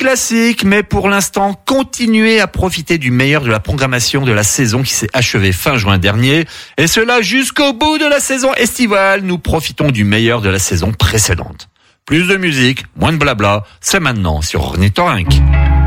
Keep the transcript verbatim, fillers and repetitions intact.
classique, mais pour l'instant, continuez à profiter du meilleur de la programmation de la saison qui s'est achevée fin juin dernier. Et cela jusqu'au bout de la saison estivale. Nous profitons du meilleur de la saison précédente. Plus de musique, moins de blabla, c'est maintenant sur Ornithorynque.